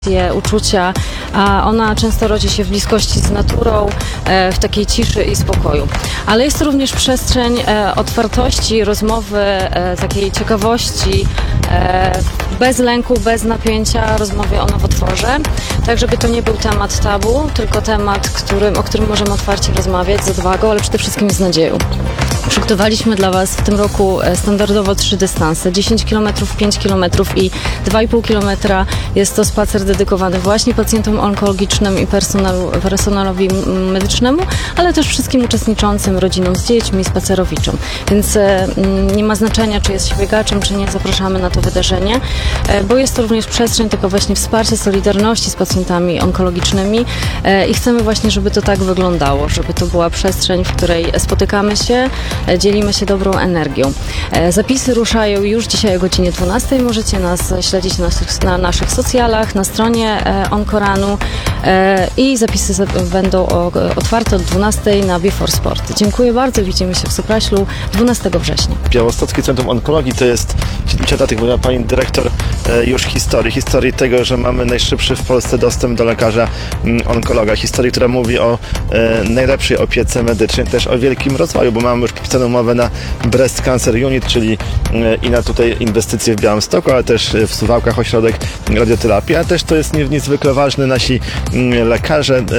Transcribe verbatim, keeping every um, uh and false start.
uczucia, a ona często rodzi się w bliskości z naturą, w takiej ciszy i spokoju. Ale jest to również przestrzeń otwartości, rozmowy, takiej ciekawości, bez lęku, bez napięcia, rozmowy o nowotworze, tak żeby to nie był temat tabu, tylko temat, którym, o którym możemy otwarcie rozmawiać z odwagą, ale przede wszystkim z nadzieją. Przygotowaliśmy dla Was w tym roku standardowo trzy dystanse, dziesięć kilometrów, pięć kilometrów i dwa i pół kilometra. Jest to spacer dedykowany właśnie pacjentom onkologicznym i personelu, personelowi medycznemu, ale też wszystkim uczestniczącym, rodzinom z dziećmi, spacerowiczom. Więc e, nie ma znaczenia, czy jest się biegaczem, czy nie, zapraszamy na to wydarzenie, e, bo jest to również przestrzeń tego właśnie wsparcia, solidarności z pacjentami onkologicznymi e, i chcemy właśnie, żeby to tak wyglądało, żeby to była przestrzeń, w której spotykamy się, dzielimy się dobrą energią. Zapisy ruszają już dzisiaj o godzinie dwunastej. Możecie nas śledzić na naszych, na naszych socjalach, na stronie Onkoranu i zapisy będą otwarte od dwunastej na Before Sport. Dziękuję bardzo. Widzimy się w Supraślu dwunastego września. Białostockie Centrum Onkologii to jest siedemdziesiąt lat, jak mówiła pani dyrektor, już historii. Historii tego, że mamy najszybszy w Polsce dostęp do lekarza onkologa. Historii, która mówi o najlepszej opiece medycznej, też o wielkim rozwoju, bo mamy już podpisaną umowę na Breast Cancer Unit, czyli i na tutaj inwestycje w Białymstoku, ale też w Suwałkach ośrodek radioterapii, a też to jest niezwykle ważne. Nasi lekarze